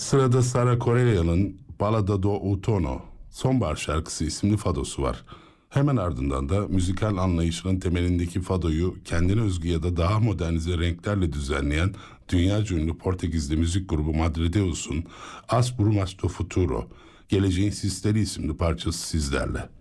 Sırada Sara Corella'nın Balada do Outono, Sonbahar Şarkısı isimli fadosu var. Hemen ardından da müzikal anlayışının temelindeki fadoyu kendine özgü ya da daha modernize renklerle düzenleyen dünyaca ünlü Portekizli müzik grubu Madre Deus'un As Brumas do Futuro, Geleceğin Sisleri isimli parçası sizlerle.